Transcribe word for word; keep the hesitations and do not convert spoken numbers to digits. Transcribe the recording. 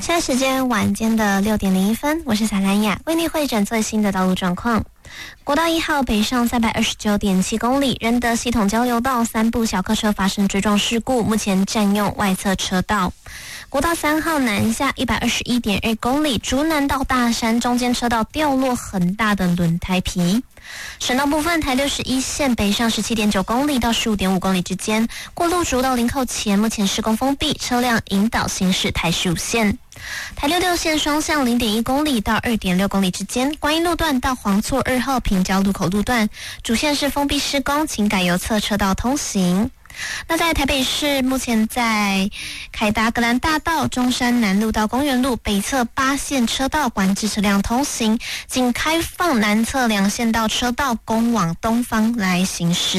现在时间晚间的六点零一分，我是小兰雅，为您汇整最新的道路状况。国道一号北上三百二十九点七公里，仁德系统交流道三部小客车发生追撞事故，目前占用外侧车道。国道三号南下一百二十一点二公里，竹南到大山中间车道掉落很大的轮胎皮。省道部分，台六十一线北上十七点九公里到十五点五公里之间，过路竹到林口前目前施工封闭，车辆引导行驶台十五线。台六六线双向零点一公里到二点六公里之间，观音路段到黄厝二号平交路口路段，主线是封闭施工，请改由侧车道通行。那在台北市，目前在凯达格兰大道、中山南路到公园路北侧八线车道管制车辆通行，仅开放南侧两线道车道供往东方来行驶。